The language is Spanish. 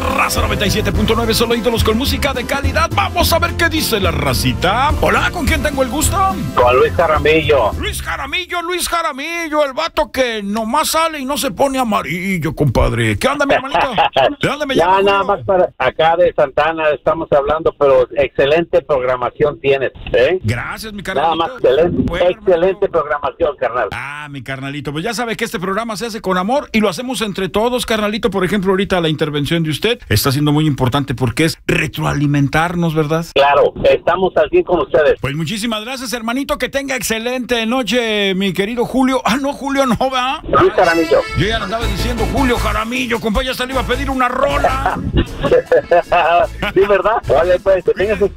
Raza 97.9, solo ídolos con música de calidad. Vamos a ver qué dice la racita. Hola, ¿con quién tengo el gusto? Con Luis Jaramillo. Luis Jaramillo, el vato que nomás sale y no se pone amarillo, compadre. ¿Qué onda, mi hermanito? ¿De dónde me llamas? Ya nada más para acá de Santana estamos hablando, pero excelente programación tienes, ¿eh? Gracias, mi carnalito. Nada más excelente programación, carnal. Mi carnalito, pues ya sabe que este programa se hace con amor y lo hacemos entre todos, carnalito. Por ejemplo, ahorita la intervención de usted está siendo muy importante porque es retroalimentarnos, ¿verdad? Claro, estamos aquí con ustedes. Pues muchísimas gracias, hermanito, que tenga excelente noche, mi querido Julio. No, Julio no, ¿verdad? Luis Jaramillo. Yo ya le andaba diciendo Julio Jaramillo, compa, ya se le iba a pedir una rola. Sí, ¿verdad? Vale, pues, que tengas